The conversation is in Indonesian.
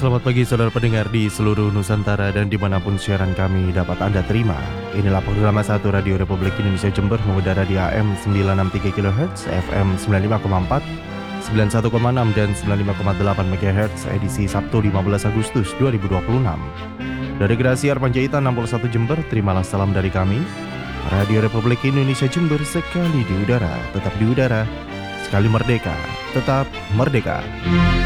selamat pagi saudara pendengar di seluruh Nusantara dan dimanapun siaran kami dapat Anda terima. Inilah program 1 Radio Republik Indonesia Jember mengudara di AM 963 kHz, FM 95,4, 91,6 dan 95,8 MHz edisi Sabtu 15 Agustus 2026. Dari Gerasi Arpanjaitan 61 Jember, terimalah salam dari kami. Radio Republik Indonesia Jember sekali di udara, tetap di udara, sekali merdeka, tetap merdeka.